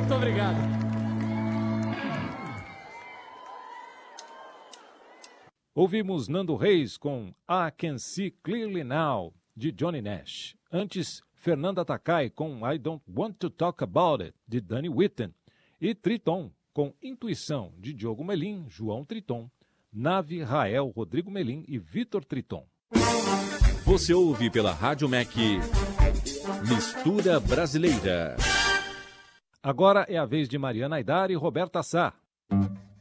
Muito obrigado. Ouvimos Nando Reis com I Can See Clearly Now, de Johnny Nash. Antes, Fernanda Takai com I Don't Want to Talk About It, de Danny Whitten. E Triton com Intuição, de Diogo Melim, João Triton, Nave, Rael, Rodrigo Melim e Vitor Triton. Você ouve pela Rádio MEC Mistura Brasileira. Agora é a vez de Mariana Aidar e Roberta Sá.